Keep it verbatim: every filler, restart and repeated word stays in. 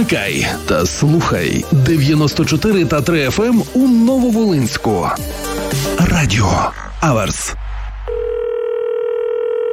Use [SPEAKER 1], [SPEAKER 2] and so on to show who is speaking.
[SPEAKER 1] Вмикай та слухай дев'яносто чотири та три еф ем у Нововолинську. Радіо Аверс.